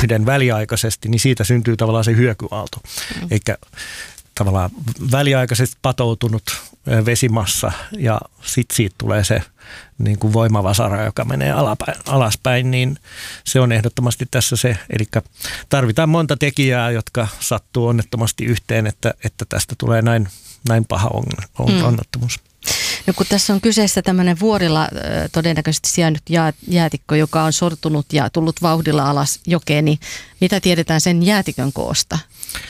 yhteen väliaikaisesti, niin siitä syntyy tavallaan se hyökyaalto. Eikä tavallaan väliaikaisesti patoutunut vesimassa ja sitten siitä tulee se niin kuin voimavasara, joka menee alaspäin, niin se on ehdottomasti tässä se. Eli tarvitaan monta tekijää, jotka sattuu onnettomasti yhteen, että tästä tulee näin paha onnettomuus. No kun tässä on kyseessä tämmöinen vuorilla todennäköisesti sijainnut jäätikkö, joka on sortunut ja tullut vauhdilla alas jokeen, niin mitä tiedetään sen jäätikön koosta?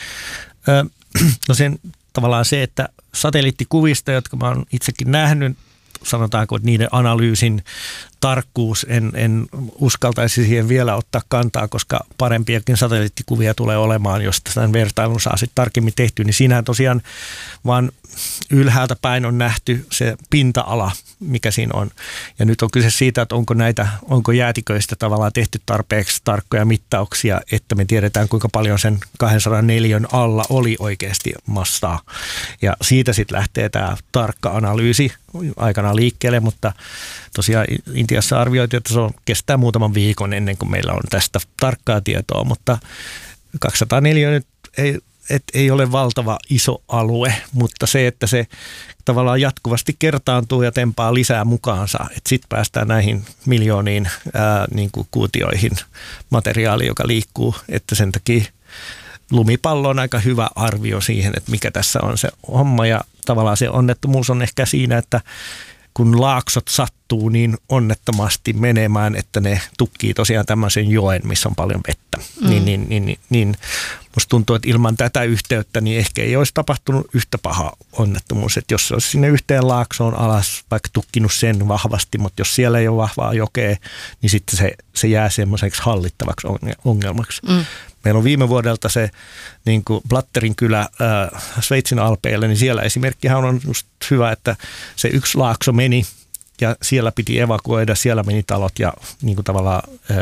No sen tavallaan se, että satelliittikuvista, jotka mä oon itsekin nähnyt, sanotaanko, että niiden analyysin tarkkuus, en uskaltaisi siihen vielä ottaa kantaa, koska parempiakin satelliittikuvia tulee olemaan, jos tämän vertailun saa sitten tarkemmin tehty, niin siinähän tosiaan vaan ylhäältä päin on nähty se pinta-ala, mikä siinä on. Ja nyt on kyse siitä, että onko jäätiköistä tavallaan tehty tarpeeksi tarkkoja mittauksia, että me tiedetään, kuinka paljon sen 204 alla oli oikeasti massaa. Ja siitä sitten lähtee tämä tarkka analyysi aikanaan liikkeelle, mutta tosiaan Intiassa arvioitiin, että se kestää muutaman viikon ennen kuin meillä on tästä tarkkaa tietoa, mutta 204 nyt ei ole valtava iso alue, mutta se, että se tavallaan jatkuvasti kertaantuu ja tempaa lisää mukaansa, että sitten päästään näihin miljooniin niin kuin kuutioihin materiaali, joka liikkuu, että sen takia lumipallo on aika hyvä arvio siihen, että mikä tässä on se homma ja tavallaan se onnettomuus on ehkä siinä, että kun laaksot sattuu niin onnettomasti menemään, että ne tukkii tosiaan tämmöisen joen, missä on paljon vettä, niin musta tuntuu, että ilman tätä yhteyttä niin ehkä ei olisi tapahtunut yhtä paha onnettomuus, että jos se olisi sinne yhteen laaksoon alas vaikka tukkinut sen vahvasti, mutta jos siellä ei ole vahvaa jokea, niin sitten se jää semmoiseksi hallittavaksi ongelmaksi. Meillä on viime vuodelta se niin kuin Blatterin kylä Sveitsin alpeilla, niin siellä esimerkkihän on just hyvä, että se yksi laakso meni ja siellä piti evakuoida, siellä meni talot ja niin kuin tavallaan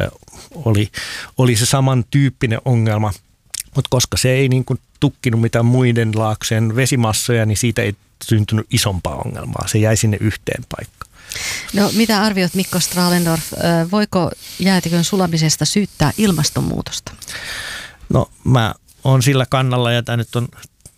oli se samantyyppinen ongelma, mutta koska se ei niin kuin tukkinut mitään muiden laaksojen vesimassoja, niin siitä ei syntynyt isompaa ongelmaa, se jäi sinne yhteen paikkaan. No mitä arviot, Mikko Stralendorf, voiko jäätikön sulamisesta syyttää ilmastonmuutosta? No mä oon sillä kannalla ja tämä nyt on,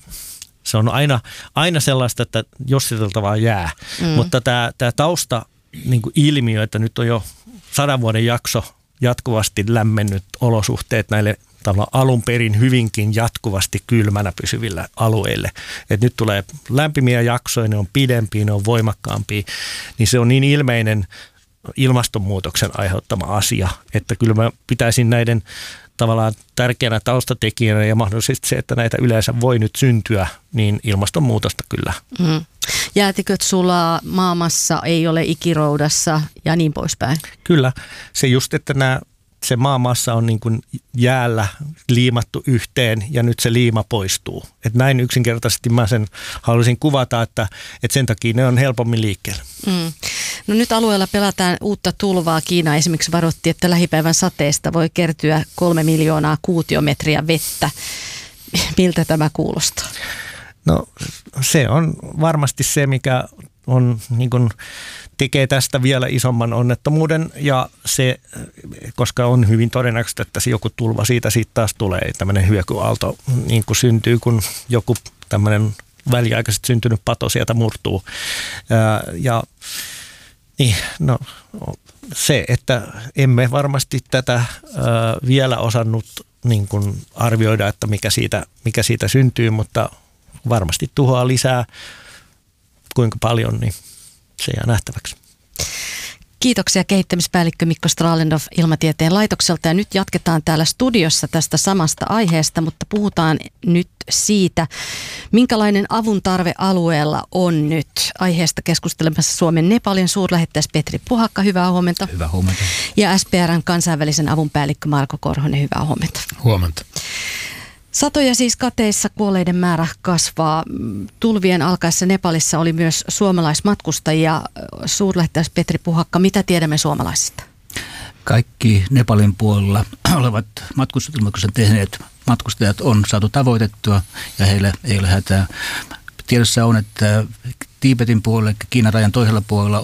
se on aina sellaista, että jossiteltavaa jää, mutta tämä tausta niin kuin ilmiö, että nyt on jo 100 vuoden jakso jatkuvasti lämmennyt olosuhteet näille alun perin hyvinkin jatkuvasti kylmänä pysyvillä alueille. Et nyt tulee lämpimiä jaksoja, ne on pidempiä, ne on voimakkaampia, niin se on niin ilmeinen ilmastonmuutoksen aiheuttama asia, että kyllä mä pitäisin näiden tavallaan tärkeänä taustatekijänä ja mahdollisesti se, että näitä yleensä voi nyt syntyä, niin ilmastonmuutosta kyllä. Jäätiköt sulaa, maamassa ei ole ikiroudassa ja niin poispäin. Kyllä, se just, että se maamassa on niin kuin jäällä liimattu yhteen ja nyt se liima poistuu. Et näin yksinkertaisesti mä sen haluaisin kuvata, että sen takia ne on helpommin liikkeellä. No nyt alueella pelataan uutta tulvaa. Kiina esimerkiksi varoitti, että lähipäivän sateesta voi kertyä 3 miljoonaa kuutiometriä vettä. Miltä tämä kuulostaa? No se on varmasti se, mikä on niin kuin tekee tästä vielä isomman onnettomuuden ja se, koska on hyvin todennäköistä, että se joku tulva siitä taas tulee, tämmöinen hyökyaalto niin kuin syntyy, kun joku tämmöinen väliaikaisesti syntynyt pato sieltä murtuu. Ja niin, no se, että emme varmasti tätä vielä osannut niin kuin arvioida, että mikä siitä syntyy, mutta varmasti tuhoaa lisää. Kuinka paljon, niin se jää nähtäväksi. Kiitoksia kehittämispäällikkö Mikko Stralendorf Ilmatieteen laitokselta. Ja nyt jatketaan täällä studiossa tästä samasta aiheesta, mutta puhutaan nyt siitä, minkälainen avun tarve alueella on nyt. Aiheesta keskustelemassa Suomen Nepalin suurlähettiläs Petri Puhakka, hyvää huomenta. Hyvää huomenta. Ja SPR:n kansainvälisen avun päällikkö Marko Korhonen, hyvää huomenta. Huomenta. Satoja siis kateissa, kuolleiden määrä kasvaa. Tulvien alkaessa Nepalissa oli myös suomalaismatkustajia. Suurlähettiläs Petri Puhakka, mitä tiedämme suomalaisista? Kaikki Nepalin puolella olevat matkustusilmoituksen tehneet matkustajat on saatu tavoitettua ja heillä ei ole hätää. Tiedossa on, että Tiibetin puolella, Kiinan rajan toisella puolella